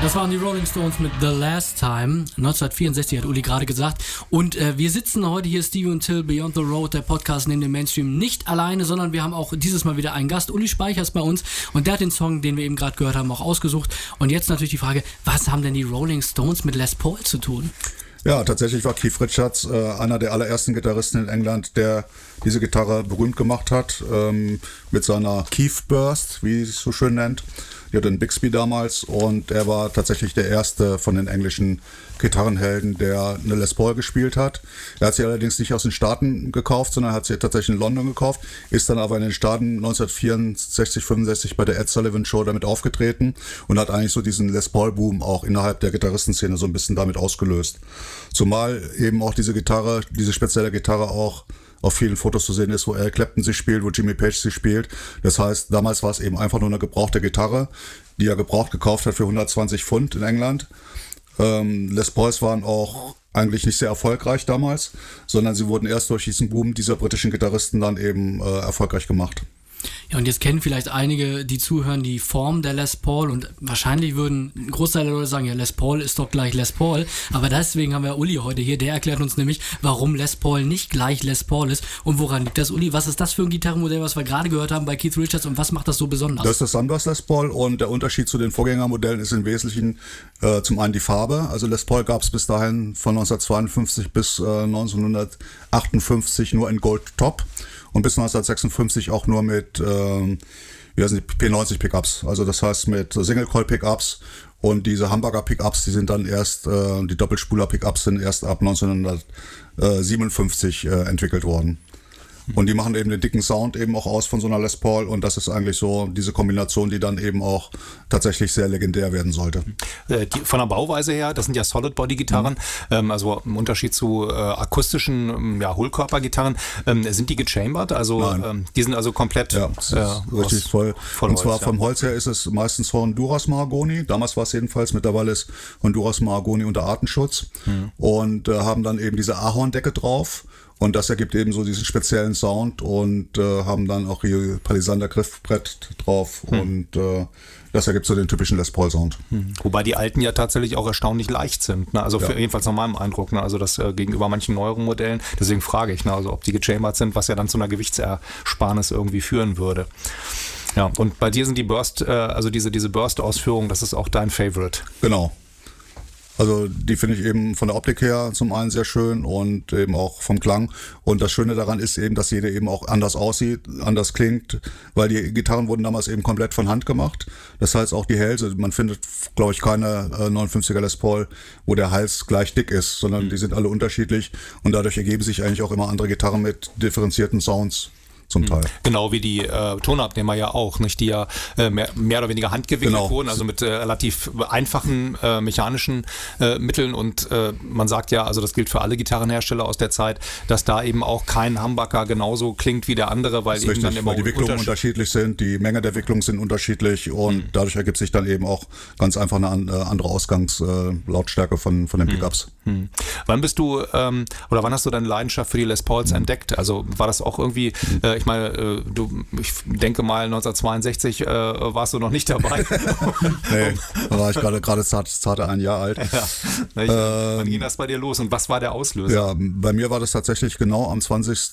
Das waren die Rolling Stones mit The Last Time. 1964 hat Uli gerade gesagt. Und wir sitzen heute hier, Stevie und Till, Beyond the Road, der Podcast neben dem Mainstream, nicht alleine, sondern wir haben auch dieses Mal wieder einen Gast. Uli Speicher ist bei uns und der hat den Song, den wir eben gerade gehört haben, auch ausgesucht. Und jetzt natürlich die Frage, was haben denn die Rolling Stones mit Les Paul zu tun? Ja, tatsächlich war Keith Richards einer der allerersten Gitarristen in England, der diese Gitarre berühmt gemacht hat, mit seiner Keith Burst, wie sie es so schön nennt. Die hatte einen Bixby damals und er war tatsächlich der erste von den englischen Gitarrenhelden, der eine Les Paul gespielt hat. Er hat sie allerdings nicht aus den Staaten gekauft, sondern hat sie tatsächlich in London gekauft, ist dann aber in den Staaten 1964, 65 bei der Ed Sullivan Show damit aufgetreten und hat eigentlich so diesen Les Paul-Boom auch innerhalb der Gitarristenszene so ein bisschen damit ausgelöst. Zumal eben auch diese Gitarre, diese spezielle Gitarre auch auf vielen Fotos zu sehen ist, wo Eric Clapton sie spielt, wo Jimmy Page sie spielt. Das heißt, damals war es eben einfach nur eine gebrauchte Gitarre, die er gebraucht gekauft hat für 120 Pfund in England. Les Pauls waren auch eigentlich nicht sehr erfolgreich damals, sondern sie wurden erst durch diesen Boom dieser britischen Gitarristen dann eben erfolgreich gemacht. Ja, und jetzt kennen vielleicht einige, die zuhören, die Form der Les Paul und wahrscheinlich würden ein Großteil der Leute sagen, ja, Les Paul ist doch gleich Les Paul, aber deswegen haben wir Uli heute hier, der erklärt uns nämlich, warum Les Paul nicht gleich Les Paul ist und woran liegt das, Uli? Was ist das für ein Gitarrenmodell, was wir gerade gehört haben bei Keith Richards und was macht das so besonders? Das ist das Sunburst Les Paul und der Unterschied zu den Vorgängermodellen ist im Wesentlichen zum einen die Farbe. Also Les Paul gab es bis dahin von 1952 bis 1958 nur in Gold Top. Und bis 1956 auch nur mit P90 Pickups. Also das heißt mit Single-Coil-Pickups und diese Hamburger Pickups, die sind dann erst, die Doppelspuler Pickups sind erst ab 1957 entwickelt worden. Und die machen eben den dicken Sound eben auch aus von so einer Les Paul und das ist eigentlich so diese Kombination, die dann eben auch tatsächlich sehr legendär werden sollte. Von der Bauweise her, das sind ja Solid-Body-Gitarren, also im Unterschied zu akustischen Hohlkörper-Gitarren, sind die gechambert? Also die sind also komplett richtig voll. Und zwar vom Holz her ist es meistens Honduras Mahagoni, damals war es jedenfalls, mittlerweile ist Honduras Mahagoni unter Artenschutz und haben dann eben diese Ahorndecke drauf. Und das ergibt eben so diesen speziellen Sound und haben dann auch hier Palisander Griffbrett drauf und das ergibt so den typischen Les Paul Sound. Wobei die alten ja tatsächlich auch erstaunlich leicht sind, ne? Also jedenfalls nach meinem Eindruck, ne? Also das gegenüber manchen neueren Modellen, deswegen frage ich, ne? Also ob die gechambert sind, was ja dann zu einer Gewichtsersparnis irgendwie führen würde. Ja, und bei dir sind die Burst, also diese Burst-Ausführung, das ist auch dein Favorite. Genau. Also die finde ich eben von der Optik her zum einen sehr schön und eben auch vom Klang. Und das Schöne daran ist eben, dass jede eben auch anders aussieht, anders klingt, weil die Gitarren wurden damals eben komplett von Hand gemacht. Das heißt auch die Hälse, man findet, glaube ich, keine 59er Les Paul, wo der Hals gleich dick ist, sondern die sind alle unterschiedlich und dadurch ergeben sich eigentlich auch immer andere Gitarren mit differenzierten Sounds. Zum Teil. Genau wie die Tonabnehmer ja auch, nicht? Die ja mehr oder weniger handgewickelt wurden, also mit relativ einfachen mechanischen Mitteln und man sagt ja, also das gilt für alle Gitarrenhersteller aus der Zeit, dass da eben auch kein Humbucker genauso klingt wie der andere, weil eben dann immer die Wicklungen unterschiedlich sind, die Menge der Wicklungen sind unterschiedlich und dadurch ergibt sich dann eben auch ganz einfach eine andere Ausgangslautstärke von den Pickups. Wann bist du oder wann hast du deine Leidenschaft für die Les Pauls entdeckt? Also war das auch irgendwie ich meine, ich denke mal 1962 warst du noch nicht dabei. Nee, da war ich gerade zarte ein Jahr alt. Ja. Wann ging das bei dir los und was war der Auslöser? Ja, bei mir war das tatsächlich genau am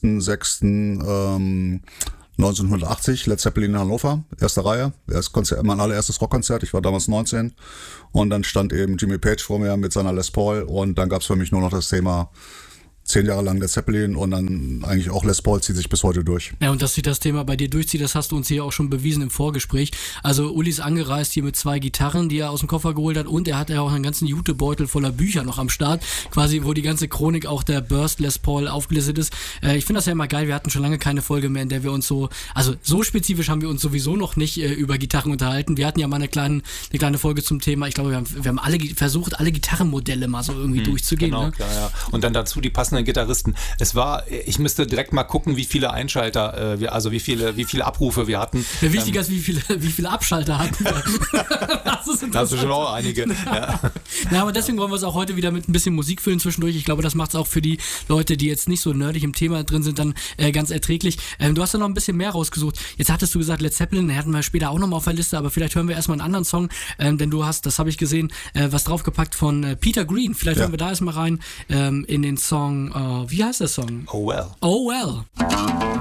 20.06.1980, Led Zeppelin in Hannover, erste Reihe, mein allererstes Rockkonzert, ich war damals 19 und dann stand eben Jimmy Page vor mir mit seiner Les Paul und dann gab es für mich nur noch das Thema 10 Jahre lang Led Zeppelin und dann eigentlich auch Les Paul zieht sich bis heute durch. Ja, und dass sich das Thema bei dir durchzieht, das hast du uns hier auch schon bewiesen im Vorgespräch. Also Uli ist angereist hier mit 2 Gitarren, die er aus dem Koffer geholt hat und er hat ja auch einen ganzen Jutebeutel voller Bücher noch am Start, quasi wo die ganze Chronik auch der Burst Les Paul aufgelistet ist. Ich finde das ja immer geil, wir hatten schon lange keine Folge mehr, in der wir uns so spezifisch haben wir uns sowieso noch nicht über Gitarren unterhalten. Wir hatten ja mal eine kleine Folge zum Thema, ich glaube, wir haben versucht, alle Gitarrenmodelle mal so irgendwie durchzugehen. Genau, ne? Klar, ja. Und dann dazu die passenden Gitarristen. Ich müsste direkt mal gucken, wie viele Einschalter, also wie viele Abrufe wir hatten. Ja, wichtiger ist, wie viele Abschalter hatten wir. Das ist schon auch einige. Ja. Ja, aber deswegen wollen wir es auch heute wieder mit ein bisschen Musik füllen zwischendurch. Ich glaube, das macht es auch für die Leute, die jetzt nicht so nerdig im Thema drin sind, dann ganz erträglich. Du hast ja noch ein bisschen mehr rausgesucht. Jetzt hattest du gesagt, Led Zeppelin, den hatten wir später auch nochmal auf der Liste, aber vielleicht hören wir erstmal einen anderen Song, denn du hast, das habe ich gesehen, was draufgepackt von Peter Green. Vielleicht hören wir da erstmal rein in den Song, wie heißt der Song? Oh Well. Oh Well.